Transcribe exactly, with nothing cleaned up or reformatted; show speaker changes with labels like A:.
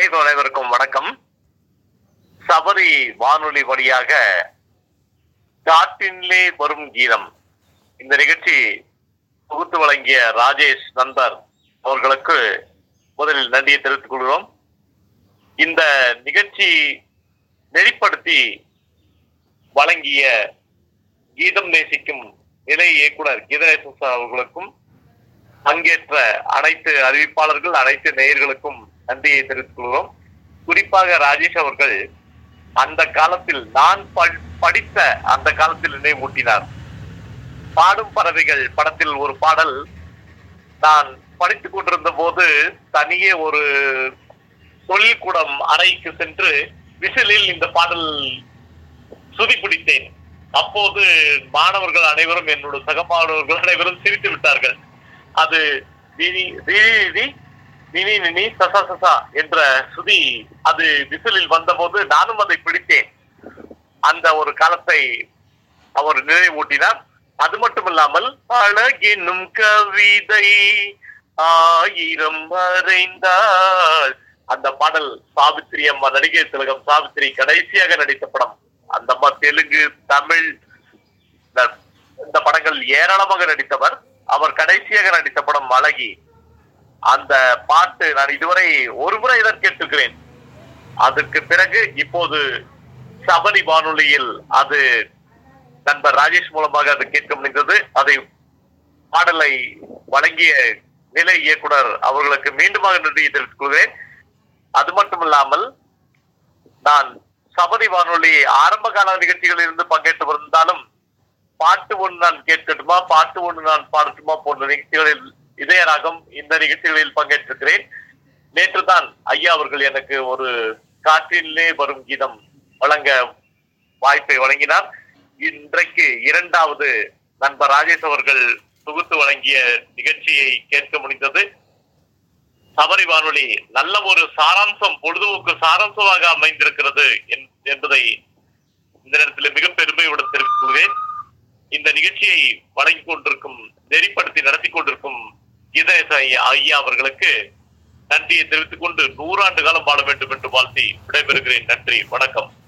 A: நேயர்கள் அனைவருக்கும் வணக்கம். சபரி வானொலி வழியாக காற்றினிலே வரும் கீதம் இந்த நிகழ்ச்சி தொகுத்து வழங்கிய ராஜேஷ் நந்தர் அவர்களுக்கு முதலில் நன்றியை தெரிவித்துக் கொள்கிறோம். இந்த நிகழ்ச்சி நெறிப்படுத்தி வழங்கிய கீதம் நேசிக்கும் நிலை இயக்குனர் கீதநேசன் சார் அவர்களுக்கும் பங்கேற்ற அனைத்து அறிவிப்பாளர்கள் அனைத்து நேயர்களுக்கும் நன்றியை தெரிவித்துக் கொள்கிறோம். குறிப்பாக ராஜேஷ் அவர்கள் அந்த காலத்தில் நான் படித்த அந்த காலத்தில் நினைவூட்டினார். பாடும் பறவைகள் படத்தில் ஒரு பாடல் நான் படித்துக் கொண்டிருந்த போது தனியே ஒரு தொழில்கூடம் அறைக்கு சென்று விசிலில் இந்த பாடல் சுதி பிடித்தேன். அப்போது மாணவர்கள் அனைவரும் என்னோட சக மாணவர்கள் அனைவரும் சிரித்து விட்டார்கள். அது என்ற சுதி அது விசிலில் வந்தபோது நானும் அதை பிடித்தேன். அந்த ஒரு காலத்தை அவர் நினைவூட்டினார். அது மட்டுமில்லாமல் அழகெனும் கவிதை ஆயிரம் வரைந்தால் அந்த பாடல் சாவித்திரி அம்மா நடிகை திலகம் சாவித்திரி கடைசியாக நடித்த படம். அந்த அம்மா தெலுங்கு தமிழ் இந்த படங்கள் ஏராளமாக நடித்தவர். அவர் கடைசியாக நடித்த படம் அழகி. அந்த பாட்டு நான் இதுவரை ஒரு முறை தான் கேட்டிருக்கிறேன். அதற்கு பிறகு இப்போது சபரி வானொலியில் அது நண்பர் ராஜேஷ் மூலமாக அது கேட்க முடிந்தது. அதை பாடலை வழங்கிய நிலை இயக்குனர் அவர்களுக்கு மீண்டுமாக நன்றியை தெரிவித்துக் கொள்கிறேன். அது மட்டுமில்லாமல் நான் சபரி வானொலி ஆரம்ப கால நிகழ்ச்சிகளில் இருந்து பங்கேற்று வந்தாலும் பாட்டு ஒன்று நான் கேட்கட்டுமா பாட்டு ஒன்று நான் பாடட்டுமா போன்ற நிகழ்ச்சிகளில் இதயராகம் இந்த நிகழ்ச்சிகளில் பங்கேற்றிருக்கிறேன். நேற்று தான் ஐயா அவர்கள் எனக்கு ஒரு காற்றிலே வரும் கீதம் வழங்க வாய்ப்பை வழங்கினார். இன்றைக்கு இரண்டாவது நண்பர் ராஜேஷ் அவர்கள் தொகுத்து வழங்கிய நிகழ்ச்சியை கேட்க முடிந்தது. சபரி வானொலி நல்ல ஒரு சாராம்சம் பொழுதுபோக்கு சாராம்சமாக அமைந்திருக்கிறது என்பதை இந்த நேரத்தில் மிக பெருமையுடன் தெரிவித்துக் கொள்கிறேன். இந்த நிகழ்ச்சியை வழங்கி கொண்டிருக்கும் நெறிப்படுத்தி நடத்தி கொண்டிருக்கும் கீதநேச ஐயா அவர்களுக்கு நன்றியை தெரிவித்துக் கொண்டு நூறாண்டு காலம் வாழ வேண்டும் என்று வாழ்த்தி விடைபெறுகிறேன். நன்றி, வணக்கம்.